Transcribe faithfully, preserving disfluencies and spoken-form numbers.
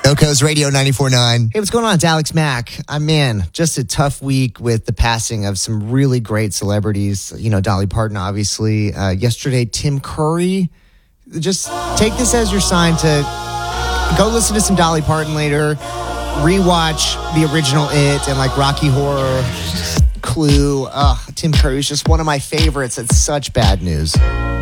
Coast Radio ninety-four point nine. Hey, what's going on? It's Alex Mack. I'm in. Just a tough week with the passing of some really great celebrities. You know, Dolly Parton, obviously. Uh, yesterday, Tim Curry. Just take this as your sign to go listen to some Dolly Parton later. Rewatch the original It and like Rocky Horror, Clue. Ugh, Tim Curry is just one of my favorites. It's such bad news.